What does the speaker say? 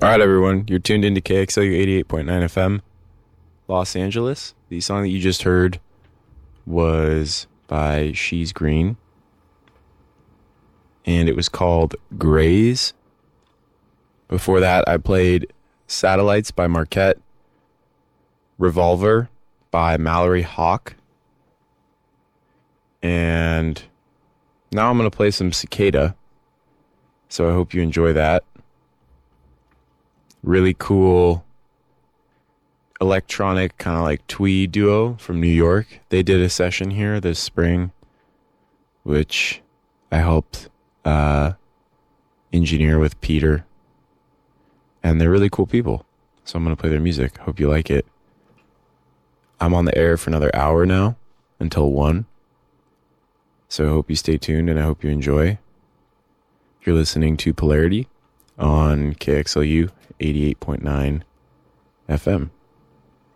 All right, everyone. You're tuned into KXLU 88.9 FM, Los Angeles. The song that you just heard was by She's Green, and it was called Graze. Before that, I played Satellites by Marquette, Revolver by Mallory Hawk, and now I'm going to play some Cicada, so I hope you enjoy that. Really cool electronic kind of like twee duo from New York. They did a session here this spring, which I helped engineer with Peter. And they're really cool people. So I'm going to play their music. Hope you like it. I'm on the air for another hour now until 1. So I hope you stay tuned and I hope you enjoy. You're listening to Polarity on KXLU 88.9 FM.